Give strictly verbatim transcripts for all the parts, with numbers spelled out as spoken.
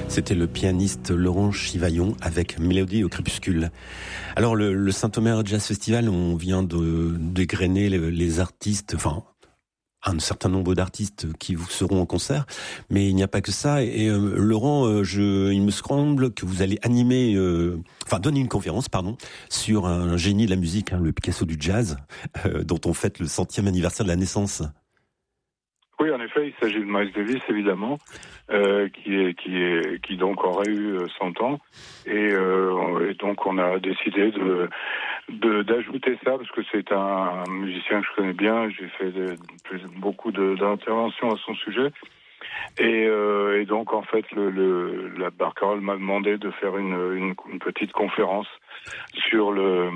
C'était le pianiste Laurent Chivaillon avec Mélodie au crépuscule. Alors le, le Saint-Omer Jazz Festival, on vient de dégrainer les, les artistes, enfin un certain nombre d'artistes qui vous seront en concert, mais il n'y a pas que ça. Et euh, Laurent, euh, je, il me semble que vous allez animer, euh, enfin donner une conférence, pardon, sur un génie de la musique, hein, le Picasso du jazz, euh, dont on fête le centième anniversaire de la naissance. Oui, en effet, il s'agit de Miles Davis, évidemment, euh, qui est qui est qui donc aurait eu cent ans, et, euh, et donc on a décidé de, de d'ajouter ça parce que c'est un, un musicien que je connais bien. J'ai fait de, de, beaucoup de, d'interventions à son sujet, et, euh, et donc en fait le, le la Barcarolle m'a demandé de faire une, une une petite conférence sur le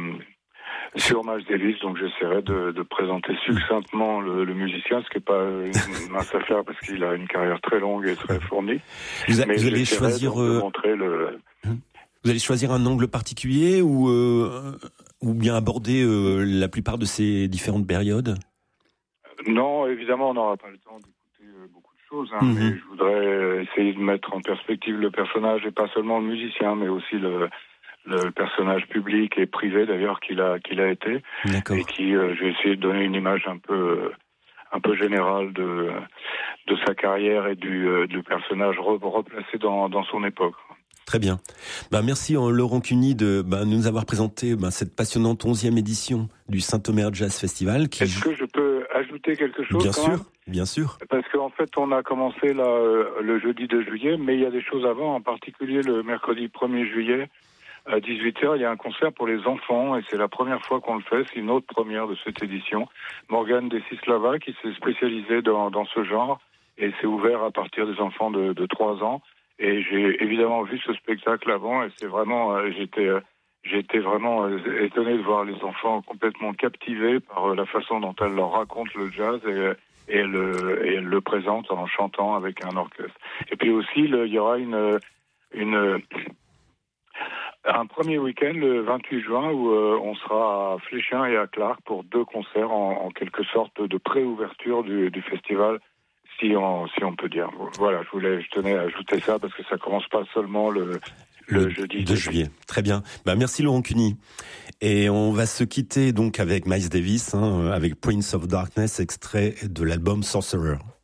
sur Miles Davis, donc j'essaierai de, de présenter succinctement le, le musicien, ce qui n'est pas une mince affaire parce qu'il a une carrière très longue et très fournie. Vous, a, Mais vous allez choisir, de montrer le... vous allez choisir un angle particulier ou euh, ou bien aborder euh, la plupart de ces différentes périodes? Non, évidemment, on n'aura pas le temps d'écouter beaucoup de choses, hein, mm-hmm. mais je voudrais essayer de mettre en perspective le personnage et pas seulement le musicien, mais aussi le le personnage public et privé d'ailleurs qu'il a qu'il a été. D'accord. Et qui euh, j'ai essayé de donner une image un peu un peu générale de de sa carrière et du euh, du personnage re, replacé dans dans son époque. Très bien. Ben, merci Laurent Cuny de ben, nous avoir présenté ben, cette passionnante onzième édition du Saint-Omer Jazz Festival. Qui... Est-ce que je peux ajouter quelque chose? Bien quand sûr, même bien sûr. Parce qu'en fait, on a commencé là euh, le jeudi deux juillet, mais il y a des choses avant, en particulier le mercredi premier juillet. À dix-huit heures, il y a un concert pour les enfants et c'est la première fois qu'on le fait. C'est une autre première de cette édition. Morgane Desislava qui s'est spécialisée dans, dans ce genre et c'est ouvert à partir des enfants de, de trois ans. Et j'ai évidemment vu ce spectacle avant et c'est vraiment, euh, j'étais, euh, j'étais vraiment euh, étonné de voir les enfants complètement captivés par euh, la façon dont elle leur raconte le jazz et, et, elle, et elle le présente en chantant avec un orchestre. Et puis aussi, le, il y aura une, une un premier week-end, le vingt-huit juin, où euh, on sera à Fléchien et à Clark pour deux concerts, en, en quelque sorte de pré-ouverture du, du festival, si on, si on peut dire. Voilà, je voulais, je tenais à ajouter ça parce que ça commence pas seulement le, le, le jeudi deux juillet. Très bien. Bah, merci Laurent Cuny. Et on va se quitter donc avec Miles Davis, hein, avec Prince of Darkness, extrait de l'album Sorcerer.